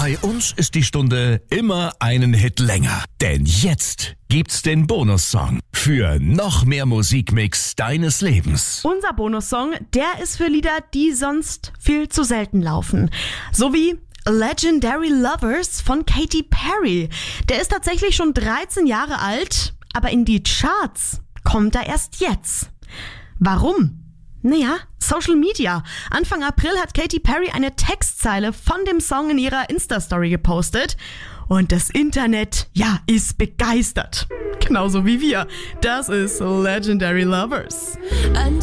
Bei uns ist die Stunde immer einen Hit länger. Denn jetzt gibt's den Bonussong für noch mehr Musikmix deines Lebens. Unser Bonussong, der ist für Lieder, die sonst viel zu selten laufen. So wie Legendary Lovers von Katy Perry. Der ist tatsächlich schon 13 Jahre alt, aber in die Charts kommt er erst jetzt. Warum? Naja, Social Media. Anfang April hat Katy Perry eine Textzeile von dem Song in ihrer Insta-Story gepostet. Und das Internet, ist begeistert. Genauso wie wir. Das ist Legendary Lovers.